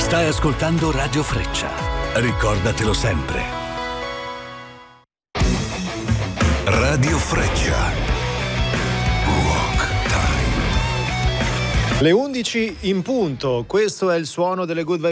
Stai ascoltando Radio Freccia. Ricordatelo sempre. Radio Freccia. Rock Time. Le 11 in punto, questo è il suono delle Good